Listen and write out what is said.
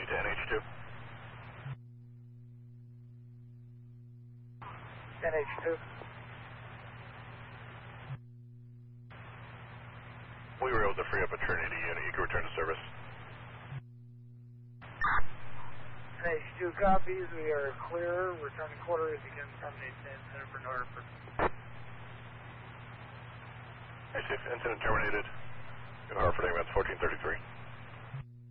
you to NH2. NH2. We were able to free up a Trinity unit. You can return to service. NH2 copies. We are clear. Returning quarter as you can terminate the incident for Norfolk. Incident terminated. Hartford ambulance 1433.